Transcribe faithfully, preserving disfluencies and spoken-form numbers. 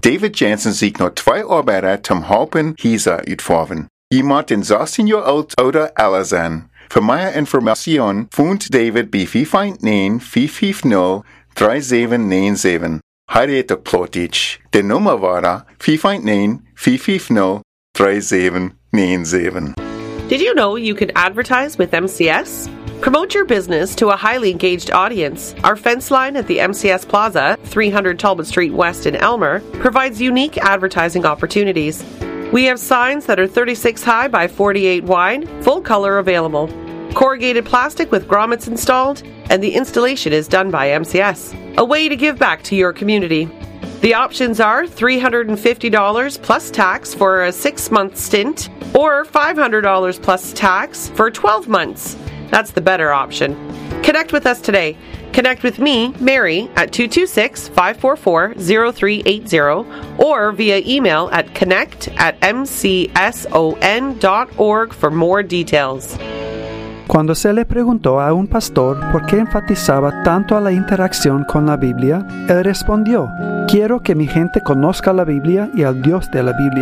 David Jansen sich noch zwei Arbeiter zum Haupen Hisa utvorven. Jemand den sechzehn Jahre alt oder älter sein. Für mehr Informationen fundet David bei vier fünf neun, vier fünf null, drei sieben neun sieben. Harriet Plotich. Die Nummer war vier fünf neun, vier fünf null, drei sieben neun sieben. Did you know you can advertise with M C S? Promote your business to a highly engaged audience. Our fence line at the M C S Plaza, three hundred Talbot Street West in Elmer, provides unique advertising opportunities. We have signs that are thirty-six high by forty-eight wide, full color available. Corrugated plastic with grommets installed, and the installation is done by M C S. A way to give back to your community. The options are three hundred fifty dollars plus tax for a six-month stint, or five hundred dollars plus tax for twelve months. That's the better option. Connect with us today. Connect with me, Mary, at two two six, five four four, zero three eight zero or via email at connect at m c s o n dot org for more details. Cuando se le preguntó a un pastor por qué enfatizaba tanto a la interacción con la Biblia, él respondió: quiero que mi gente conozca la Biblia y al Dios de la Biblia.